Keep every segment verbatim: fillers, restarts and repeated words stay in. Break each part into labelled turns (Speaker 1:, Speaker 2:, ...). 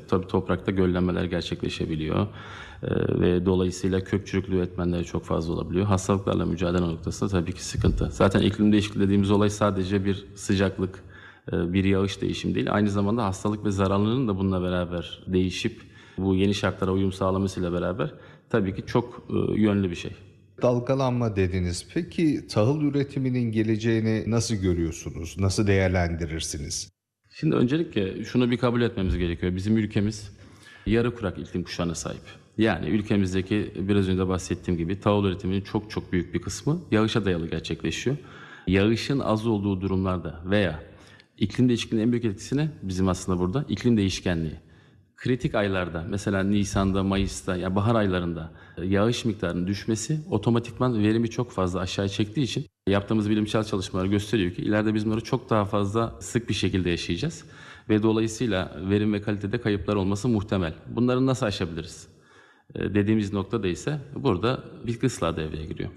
Speaker 1: Tabii toprakta göllenmeler gerçekleşebiliyor ee, ve dolayısıyla kök çürüklüğü etmenleri çok fazla olabiliyor. Hastalıklarla mücadele noktasında tabii ki sıkıntı. Zaten iklim değişikliği dediğimiz olay sadece bir sıcaklık, bir yağış değişimi değil. Aynı zamanda hastalık ve zararlılığının da bununla beraber değişip bu yeni şartlara uyum sağlamasıyla beraber tabii ki çok yönlü bir şey.
Speaker 2: Dalgalanma dediniz. Peki tahıl üretiminin geleceğini nasıl görüyorsunuz? Nasıl değerlendirirsiniz?
Speaker 1: Şimdi öncelikle şunu bir kabul etmemiz gerekiyor. Bizim ülkemiz yarı kurak iklim kuşağına sahip. Yani ülkemizdeki biraz önce bahsettiğim gibi tahıl üretiminin çok çok büyük bir kısmı yağışa dayalı gerçekleşiyor. Yağışın az olduğu durumlarda veya iklim değişikliğinin en büyük etkisi ne? Bizim aslında burada iklim değişkenliği. Kritik aylarda mesela Nisan'da, Mayıs'ta ya bahar aylarında yağış miktarının düşmesi otomatikman verimi çok fazla aşağı çektiği için yaptığımız bilimsel çalışmalar gösteriyor ki ileride biz bunları çok daha fazla sık bir şekilde yaşayacağız. Ve dolayısıyla verim ve kalitede kayıplar olması muhtemel. Bunları nasıl aşabiliriz? Dediğimiz noktada ise burada bitki ıslahı devreye giriyor.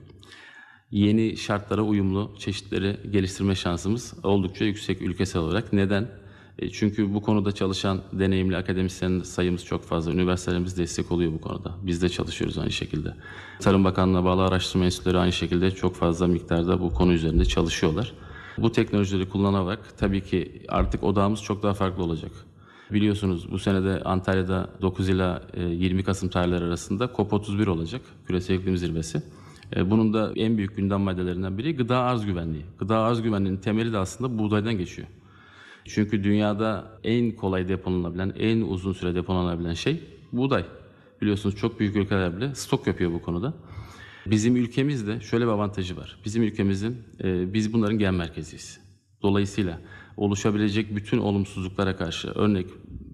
Speaker 1: Yeni şartlara uyumlu çeşitleri geliştirme şansımız oldukça yüksek ülkesel olarak. Neden? Çünkü bu konuda çalışan deneyimli akademisyen sayımız çok fazla. Üniversitelerimiz destek oluyor bu konuda. Biz de çalışıyoruz aynı şekilde. Tarım Bakanlığı'na bağlı araştırma enstitüleri aynı şekilde çok fazla miktarda bu konu üzerinde çalışıyorlar. Bu teknolojileri kullanarak tabii ki artık odağımız çok daha farklı olacak. Biliyorsunuz bu senede Antalya'da dokuz ila yirmi Kasım tarihleri arasında COP otuz bir olacak. Küresel İklim Zirvesi. Bunun da en büyük gündem maddelerinden biri gıda arz güvenliği. Gıda arz güvenliğinin temeli de aslında buğdaydan geçiyor. Çünkü dünyada en kolay depolanabilen, en uzun süre depolanabilen şey buğday. Biliyorsunuz çok büyük ülkeler bile stok yapıyor bu konuda. Bizim ülkemizde şöyle bir avantajı var. Bizim ülkemizin, e, biz bunların gen merkeziyiz. Dolayısıyla oluşabilecek bütün olumsuzluklara karşı, örnek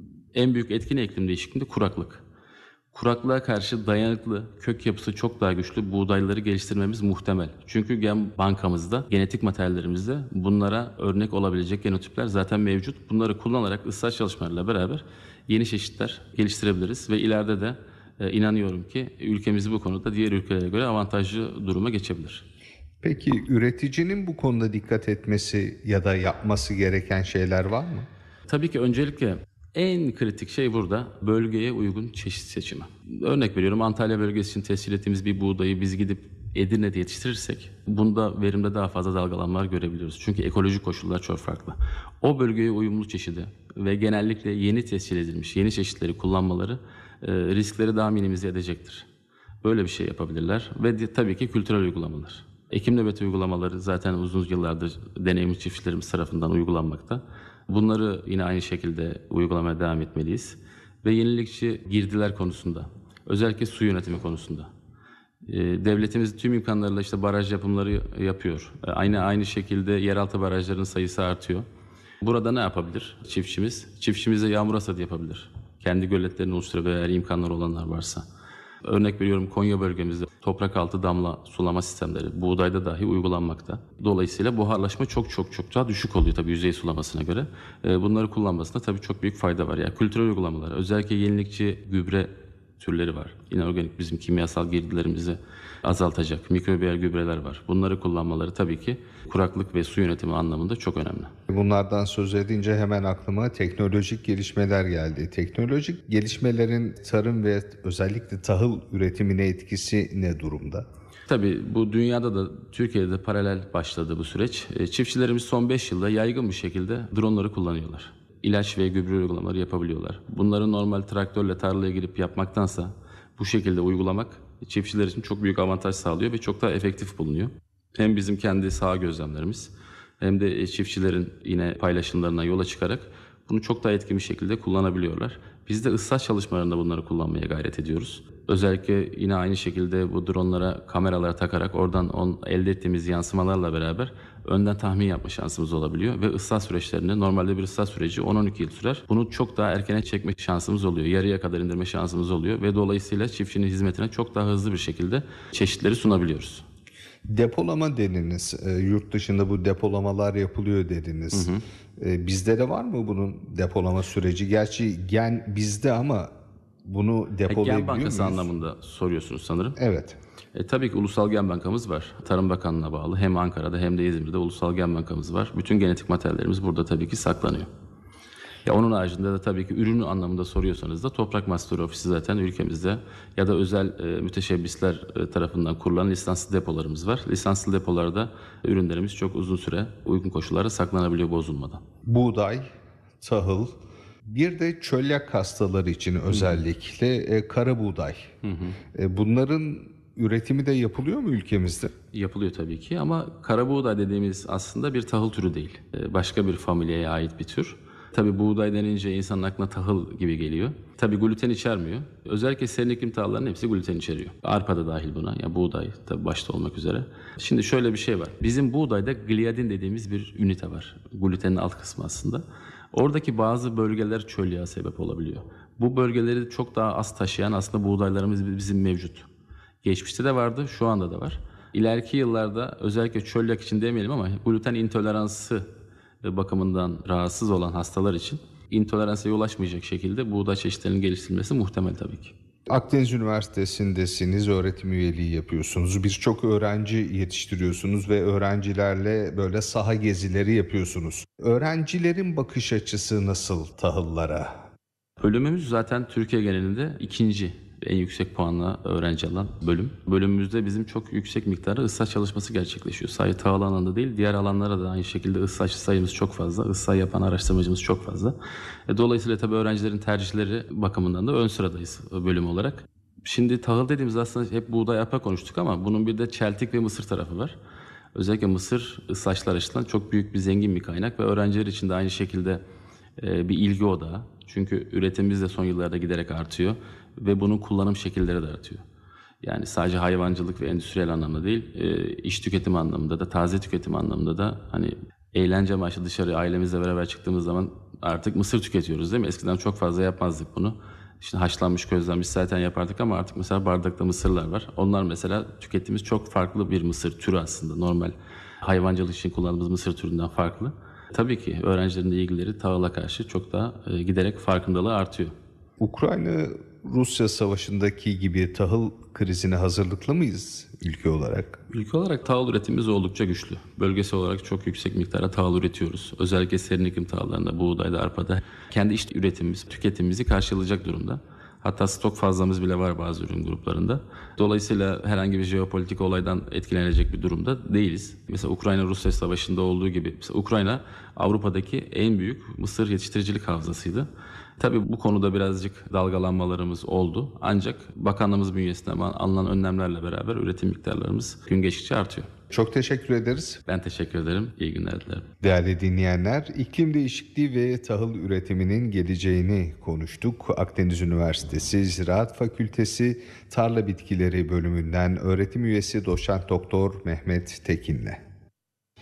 Speaker 1: en büyük etkin iklim değişikliğinde kuraklık. Kuraklığa karşı dayanıklı, kök yapısı çok daha güçlü buğdayları geliştirmemiz muhtemel. Çünkü gen bankamızda, genetik materyallerimizde bunlara örnek olabilecek genotipler zaten mevcut. Bunları kullanarak ıslah çalışmalarıyla beraber yeni çeşitler geliştirebiliriz ve ileride de e, inanıyorum ki ülkemiz bu konuda diğer ülkelere göre avantajlı duruma geçebilir.
Speaker 2: Peki üreticinin bu konuda dikkat etmesi ya da yapması gereken şeyler var mı?
Speaker 1: Tabii ki öncelikle en kritik şey burada bölgeye uygun çeşit seçimi. Örnek veriyorum, Antalya bölgesi için tescil ettiğimiz bir buğdayı biz gidip Edirne'de yetiştirirsek bunda verimde daha fazla dalgalanmalar görebiliyoruz. Çünkü ekolojik koşullar çok farklı. O bölgeye uyumlu çeşidi ve genellikle yeni tescil edilmiş yeni çeşitleri kullanmaları e, riskleri daha minimize edecektir. Böyle bir şey yapabilirler ve de, tabii ki kültürel uygulamalar. Ekim nöbeti uygulamaları zaten uzun yıllardır deneyimli çiftçilerimiz tarafından uygulanmakta. Bunları yine aynı şekilde uygulamaya devam etmeliyiz. Ve yenilikçi girdiler konusunda, özellikle su yönetimi konusunda. Devletimiz tüm imkanlarıyla işte baraj yapımları yapıyor. Aynı aynı şekilde yeraltı barajlarının sayısı artıyor. Burada ne yapabilir çiftçimiz? Çiftçimize yağmur hasadı yapabilir. Kendi göletlerini oluşturabilir eğer imkanları olanlar varsa. Örnek veriyorum, Konya bölgemizde toprak altı damla sulama sistemleri buğdayda dahi uygulanmakta. Dolayısıyla buharlaşma çok çok çok daha düşük oluyor tabii yüzey sulamasına göre. Bunları kullanmasında tabii çok büyük fayda var. Yani kültürel uygulamalar, özellikle yenilikçi gübre türleri var. İnorganik bizim kimyasal girdilerimizi azaltacak mikrobiyal gübreler var. Bunları kullanmaları tabii ki kuraklık ve su yönetimi anlamında çok önemli.
Speaker 2: Bunlardan söz edince hemen aklıma teknolojik gelişmeler geldi. Teknolojik gelişmelerin tarım ve özellikle tahıl üretimine etkisi ne durumda?
Speaker 1: Tabii bu dünyada da Türkiye'de de paralel başladı bu süreç. Çiftçilerimiz son beş yılda yaygın bir şekilde dronları kullanıyorlar. İlaç ve gübre uygulamaları yapabiliyorlar. Bunları normal traktörle tarlaya girip yapmaktansa bu şekilde uygulamak çiftçiler için çok büyük avantaj sağlıyor ve çok daha efektif bulunuyor. Hem bizim kendi saha gözlemlerimiz hem de çiftçilerin yine paylaşımlarına yola çıkarak bunu çok daha etkin bir şekilde kullanabiliyorlar. Biz de ıslah çalışmalarında bunları kullanmaya gayret ediyoruz. Özellikle yine aynı şekilde bu dronlara kameralara takarak oradan on, elde ettiğimiz yansımalarla beraber önden tahmin yapma şansımız olabiliyor. Ve ıslah süreçlerinde normalde bir ıslah süreci on on iki yıl sürer. Bunu çok daha erkene çekme şansımız oluyor. Yarıya kadar indirme şansımız oluyor. Ve dolayısıyla çiftçinin hizmetine çok daha hızlı bir şekilde çeşitleri sunabiliyoruz.
Speaker 2: Depolama dediniz. E, yurt dışında bu depolamalar yapılıyor dediniz. Hı hı. E, bizde de var mı bunun depolama süreci? Gerçi gen bizde ama bunu depolayabiliyor muyuz?
Speaker 1: Gen bankası anlamında soruyorsunuz sanırım.
Speaker 2: Evet.
Speaker 1: E, tabii ki ulusal gen bankamız var. Tarım Bakanlığı'na bağlı hem Ankara'da hem de İzmir'de ulusal gen bankamız var. Bütün genetik materyallerimiz burada tabii ki saklanıyor. Ya onun haricinde de tabii ki ürünü anlamında soruyorsanız da Toprak Master Ofisi zaten ülkemizde ya da özel e, müteşebbisler e, tarafından kurulan lisanslı depolarımız var. Lisanslı depolarda ürünlerimiz çok uzun süre uygun koşullarda saklanabiliyor bozulmadan.
Speaker 2: Buğday, tahıl, bir de çölyak hastaları için özellikle e, kara buğday. E, bunların üretimi de yapılıyor mu ülkemizde?
Speaker 1: Yapılıyor tabii ki ama kara buğday dediğimiz aslında bir tahıl türü değil. E, başka bir familyaya ait bir tür. Tabii buğday denince insanın aklına tahıl gibi geliyor. Tabii gluten içermiyor. Özellikle serin iklim tahıllarının hepsi gluten içeriyor. Arpa da dahil buna. Yani buğday tabii başta olmak üzere. Şimdi şöyle bir şey var. Bizim buğdayda gliadin dediğimiz bir ünite var. Glutenin alt kısmı aslında. Oradaki bazı bölgeler çölyağa sebep olabiliyor. Bu bölgeleri çok daha az taşıyan aslında buğdaylarımız bizim mevcut. Geçmişte de vardı, şu anda da var. İleriki yıllarda özellikle çölyak için demeyelim ama gluten intoleransı bakımından rahatsız olan hastalar için intoleransiyaya ulaşmayacak şekilde buğday çeşitlerinin geliştirilmesi muhtemel tabii ki.
Speaker 2: Akdeniz Üniversitesi'ndesiniz, öğretim üyeliği yapıyorsunuz. Birçok öğrenci yetiştiriyorsunuz ve öğrencilerle böyle saha gezileri yapıyorsunuz. Öğrencilerin bakış açısı nasıl tahıllara?
Speaker 1: Bölümümüz zaten Türkiye genelinde ikinci en yüksek puanla öğrenci alan bölüm. Bölümümüzde bizim çok yüksek miktarda ıslaç çalışması gerçekleşiyor. Sadece tahıl alanında değil, diğer alanlara da aynı şekilde ıslaç sayımız çok fazla. Islah yapan araştırmacımız çok fazla. E, dolayısıyla tabii öğrencilerin tercihleri bakımından da ön sıradayız bölüm olarak. Şimdi tahıl dediğimiz aslında hep buğday arpa konuştuk ama bunun bir de çeltik ve mısır tarafı var. Özellikle mısır ıslaçlar açısından çok büyük bir zengin bir kaynak ve öğrenciler için de aynı şekilde e, bir ilgi odağı. Çünkü üretimimiz de son yıllarda giderek artıyor ve bunun kullanım şekilleri de artıyor. Yani sadece hayvancılık ve endüstriyel anlamda değil, e, iş tüketimi anlamında da, taze tüketim anlamında da hani eğlence amaçlı dışarı ailemizle beraber çıktığımız zaman artık mısır tüketiyoruz değil mi? Eskiden çok fazla yapmazdık bunu. İşte haşlanmış, közlenmiş zaten yapardık ama artık mesela bardakta mısırlar var. Onlar mesela tükettiğimiz çok farklı bir mısır türü aslında. Normal hayvancılık için kullandığımız mısır türünden farklı. Tabii ki öğrencilerin de ilgileri tahıla karşı çok daha e, giderek farkındalığı artıyor.
Speaker 2: Ukrayna-Rusya savaşındaki gibi tahıl krizine hazırlıklı mıyız ülke olarak?
Speaker 1: Ülke olarak tahıl üretimimiz oldukça güçlü. Bölgesel olarak çok yüksek miktarda tahıl üretiyoruz. Özellikle serin iklim tahıllarında, buğdayda, arpada kendi iş üretimimiz, tüketimimizi karşılayacak durumda. Hatta stok fazlamız bile var bazı ürün gruplarında. Dolayısıyla herhangi bir jeopolitik olaydan etkilenecek bir durumda değiliz. Mesela Ukrayna-Rusya savaşında olduğu gibi. Mesela Ukrayna Avrupa'daki en büyük mısır yetiştiricilik havzasıydı. Tabii bu konuda birazcık dalgalanmalarımız oldu. Ancak bakanlığımız bünyesinde alınan önlemlerle beraber üretim miktarlarımız gün geçtikçe artıyor.
Speaker 2: Çok teşekkür ederiz.
Speaker 1: Ben teşekkür ederim. İyi günler dilerim.
Speaker 2: Değerli dinleyenler, iklim değişikliği ve tahıl üretiminin geleceğini konuştuk. Akdeniz Üniversitesi Ziraat Fakültesi Tarla Bitkileri bölümünden öğretim üyesi doçent doktor Mehmet Tekin'le.